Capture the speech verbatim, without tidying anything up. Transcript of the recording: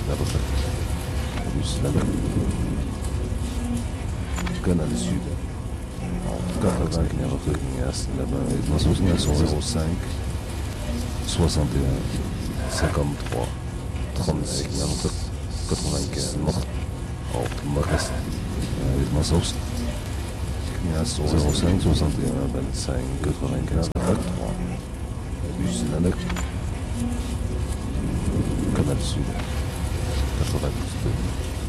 à peu près. Bus là-bas. Canal Sud. quatre-vingts Kniarotognias, là-bas. Ils zéro cinq soixante et un cinquante-trois trente-six quatre-vingt-quinze Oh, Makas. Ils zéro cinq soixante et un vingt-cinq quatre-vingt-quinze vingt-trois Bus Nanak. Canal Sud. quatre-vingt-douze